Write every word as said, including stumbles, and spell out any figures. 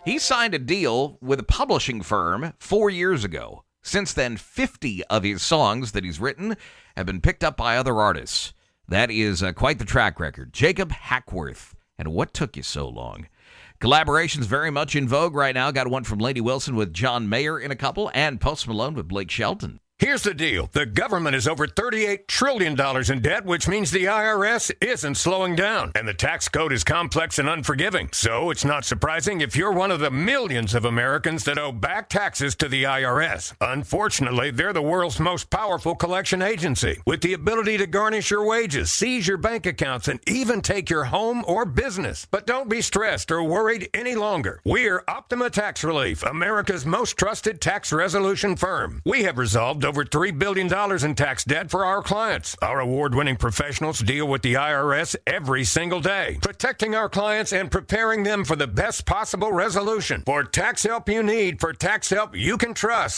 He signed a deal with a publishing firm four years ago. Since then, fifty of his songs that he's written have been picked up by other artists. That is uh, quite the track record. Jacob Hackworth. And what took you so long? Collaborations very much in vogue right now. Got one from Lady Wilson with John Mayer in a couple, and Post Malone with Blake Shelton. Here's the deal. The government is over thirty-eight trillion dollars in debt, which means the I R S isn't slowing down. And the tax code is complex and unforgiving. So it's not surprising if you're one of the millions of Americans that owe back taxes to the I R S. Unfortunately, they're the world's most powerful collection agency, with the ability to garnish your wages, seize your bank accounts, and even take your home or business. But don't be stressed or worried any longer. We're Optima Tax Relief, America's most trusted tax resolution firm. We have resolved over three billion dollars in tax debt for our clients. Our award-winning professionals deal with the I R S every single day, protecting our clients and preparing them for the best possible resolution. For tax help you need, for tax help you can trust,